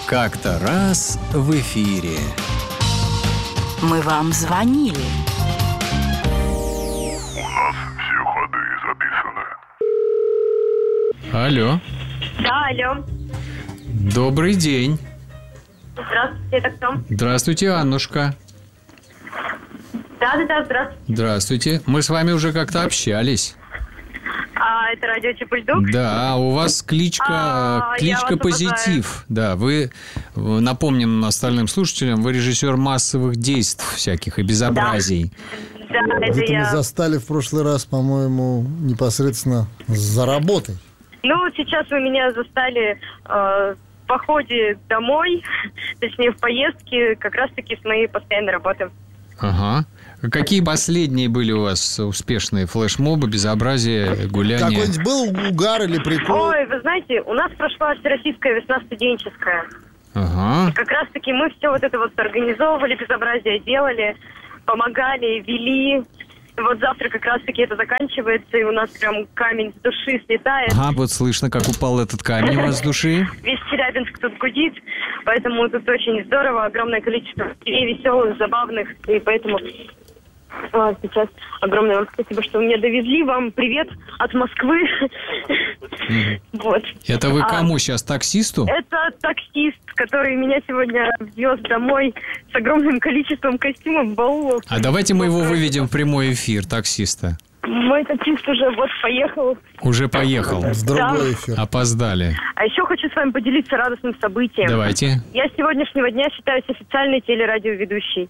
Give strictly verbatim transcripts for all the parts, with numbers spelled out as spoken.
Как-то раз в эфире. Мы вам звонили. У нас все ходы записаны. Алло. Да, алло. Добрый день. Здравствуйте, это кто? Здравствуйте, Аннушка. Да-да-да, здравствуйте. Здравствуйте. Мы с вами уже как-то общались. А, это радио Чебульдог? Да, у вас кличка, А, кличка я вас «Позитив». Да, вы, напомним остальным слушателям, вы режиссер массовых действий всяких и безобразий. Да, это Вы-то я. мы застали в прошлый раз, по-моему, непосредственно за работой. Ну, сейчас вы меня застали э, в походе домой, точнее, в поездке, как раз-таки с моей постоянной работы. Ага. Какие последние были у вас успешные флешмобы, безобразия, гуляния? Какой-нибудь был угар или прикол? Ой, вы знаете, у нас прошла Всероссийская весна студенческая. Ага. Как раз-таки мы все вот это вот организовывали, безобразие делали, помогали, вели. Вот завтра как раз-таки это заканчивается, и у нас прям камень с души слетает. Ага, вот слышно, как упал этот камень у вас с души. Весь Челябинск тут гудит, поэтому тут очень здорово, огромное количество людей веселых, забавных, и поэтому а, сейчас огромное вам спасибо, что вы меня довезли. Вам привет от Москвы. Вот. Это вы А, кому сейчас, таксисту? Это таксист, который меня сегодня вез домой с огромным количеством костюмов, баулов. А давайте мы его выведем в прямой эфир, таксиста. Мой таксист уже вот поехал. Уже поехал. В другой Да. эфир. Опоздали. А еще хочу с вами поделиться радостным событием. Давайте. Я с сегодняшнего дня считаюсь официальной телерадиоведущей.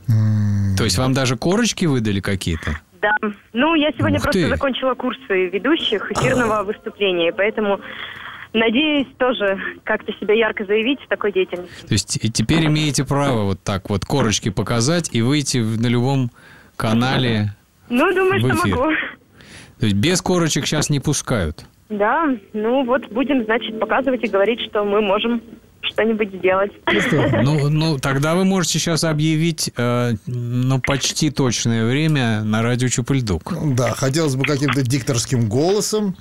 То есть вам даже корочки выдали какие-то? Да. Ну, я сегодня Ух просто ты. закончила курсы ведущих эфирного выступления, поэтому надеюсь тоже как-то себя ярко заявить в такой деятельности. То есть и теперь имеете право вот так вот корочки показать и выйти в- на любом канале. Ну, думаю, В что эфир. могу. То есть без корочек сейчас не пускают. Да, ну вот будем, значит, показывать и говорить, что мы можем что-нибудь сделать. Ну, ну тогда вы можете сейчас объявить э, ну, почти точное время на радио Чупульдук. Да, хотелось бы каким-то дикторским голосом.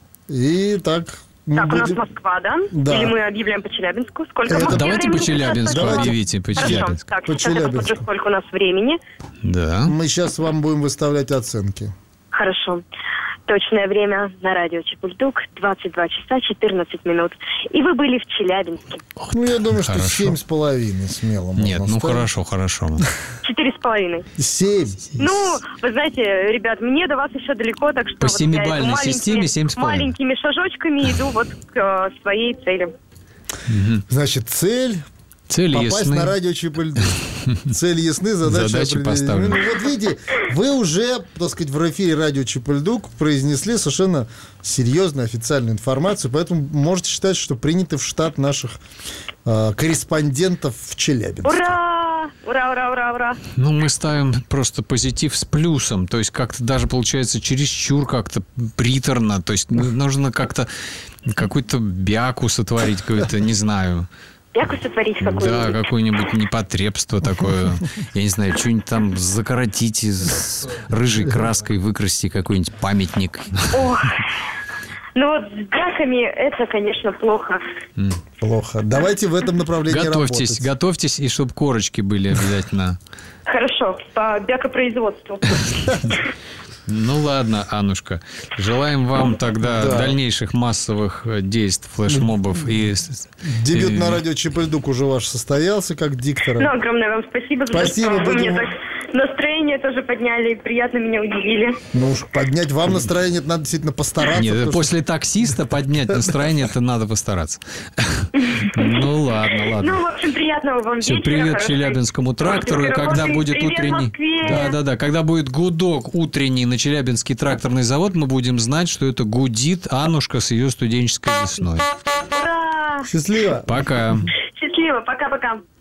И так мы Так, у нас будем- Москва, да? Да. Или мы объявляем по Челябинску? Сколько Это в Москве Давайте по времени сейчас Челябинску точно? Давайте. объявите, по Хорошо. Челябинску. Так, По сейчас я посмотрю, Челябинску. сколько у нас времени. Да. Мы сейчас вам будем выставлять оценки. Хорошо. Точное время на радио Чебульдог двадцать два часа четырнадцать минут. И вы были в Челябинске. Ну, я думаю, что Хорошо. семь с половиной смело можно Нет, ну ставить. хорошо, хорошо. Четыре с половиной. Семь. Ну, вы знаете, ребят, мне до вас еще далеко, так что По вот я семибалльной маленькими- системе семь с половиной. маленькими шажочками иду вот к э, своей цели. Значит, цель Цели попасть ясны. на радио Чебульдог. Цель ясны, задача Задачи определены. поставлены. Ну, вот видите, вы уже, так сказать, в эфире радио Чебульдог произнесли совершенно серьезную официальную информацию, поэтому можете считать, что приняты в штат наших э, корреспондентов в Челябинске. Ура! Ура, ура, ура, ура! Ну, мы ставим просто позитив с плюсом. То есть, как-то даже получается чересчур как-то приторно. То есть, ну, нужно как-то какую-то бяку сотворить, какую-то, не знаю. Яку сотворить какую-нибудь? Да, какое-нибудь непотребство такое. Я не знаю, что-нибудь там закоротить с рыжей краской, выкрасьте какой-нибудь памятник. Ох. Ну вот с бяками это, конечно, плохо. Плохо. Давайте в этом направлении Готовьтесь, работать. готовьтесь, и чтобы корочки были обязательно. Хорошо, по бякопроизводству. Ну ладно, Аннушка. Желаем вам тогда Да. дальнейших массовых э, действий, флешмобов и... Дебют и- на радио Чебульдог уже ваш состоялся как диктора. Ну, огромное вам спасибо за то, Спасибо, что вы будем- мне так настроение тоже подняли и приятно меня удивили. Ну уж поднять вам настроение, это надо действительно постараться. Нет, потому что- после таксиста поднять настроение, это надо постараться. Ну ладно, Ну, ладно. в общем, приятного вам Все, вечера. привет хорошей Челябинскому трактору. И творческой когда работы. будет Привет, утренний... Москве. Да, да, да. Когда будет гудок утренний на Челябинский тракторный завод, мы будем знать, что это гудит Аннушка с ее студенческой весной. Ура! Счастливо. Пока. Счастливо, пока-пока.